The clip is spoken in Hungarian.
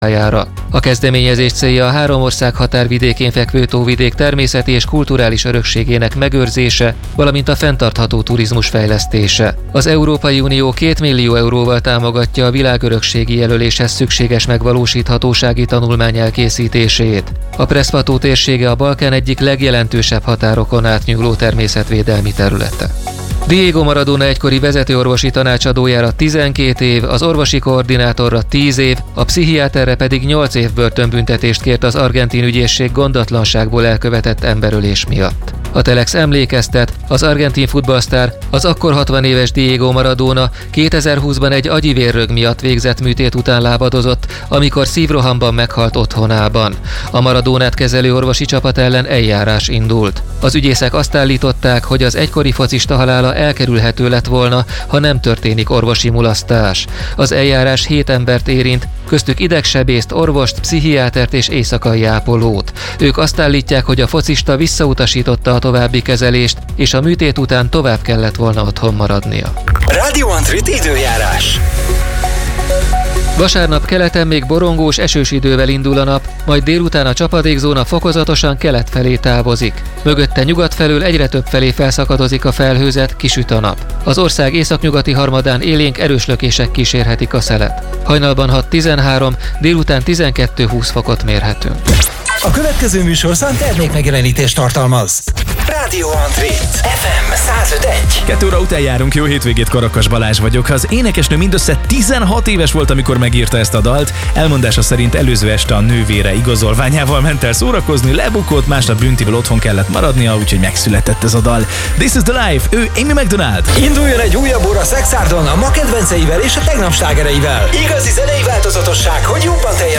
pályára. A kezdeményezés célja a 3 ország határvidékén fekvő tóvidék természeti és kulturális örökségének megőrzése, valamint a fenntartható turizmus fejlesztése. Az Európai Unió 2 millió euróval támogatja a világörökségi jelöléshez szükséges megvalósíthatósági tanulmány elkészítését. A Preszpató térsége a Balkán egyik legjelentősebb határokon átnyúló természetvédelmi területe. Diego Maradona egykori vezetőorvosi tanácsadójára 12 év, az orvosi koordinátorra 10 év, a pszichiáterre pedig 8 év börtönbüntetést kért az argentin ügyészség gondatlanságból elkövetett emberölés miatt. A Telex emlékeztet, az argentin futballsztár, az akkor 60 éves Diego Maradona 2020-ban egy agyivérrög miatt végzett műtét után lábadozott, amikor szívrohamban meghalt otthonában. A Maradonát kezelő orvosi csapat ellen eljárás indult. Az ügyészek azt állították, hogy az egykori focista halála elkerülhető lett volna, ha nem történik orvosi mulasztás. Az eljárás 7 embert érint, köztük idegsebészt, orvost, pszichiátert és éjszakai ápolót. Ők azt állítják, hogy a focista visszautasította a további kezelést, és a műtét után tovább kellett volna otthon maradnia. Radio Antrit időjárás. Vasárnap keleten még borongós, esős idővel indul a nap, majd délután a csapadékzóna fokozatosan kelet felé távozik. Mögötte nyugat felől egyre több felé felszakadozik a felhőzet, kisüt a nap. Az ország északnyugati harmadán élénk erős lökések kísérhetik a szelet. Hajnalban 6-13, délután 12-20 fokot mérhetünk. A következő műsorszám termékmegjelenítést tartalmaz. Radio Antrit FM 105.1. 2 óra után járunk, jó hétvégét, Karakas Balázs vagyok. Az énekesnő mindössze 16 éves volt, amikor megírta ezt a dalt. Elmondása szerint előző este a nővére igazolványával ment el szórakozni, lebukott, másnap büntivel otthon kellett maradnia, úgyhogy megszületett ez a dal. This is the life, ő Amy McDonald. Induljon egy újabb óra Szexárdon a ma kedvenceivel és a tegnap slágereivel. Igazi zenei változatosság, hogy jobban teljen